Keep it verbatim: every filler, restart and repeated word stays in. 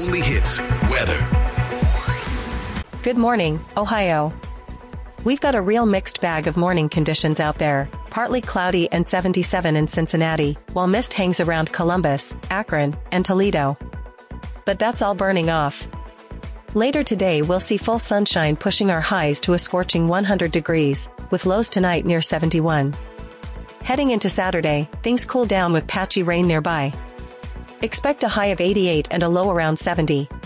only hits, weather. Good morning, Ohio. We've got a real mixed bag of morning conditions out there. Partly cloudy and seventy-seven in Cincinnati, while mist hangs around Columbus, Akron, and Toledo. But that's all burning off. Later today we'll see full sunshine pushing our highs to a scorching one hundred degrees, with lows tonight near seventy-one. Heading into Saturday, things cool down with patchy rain nearby. Expect a high of eighty-eight and a low around seventy,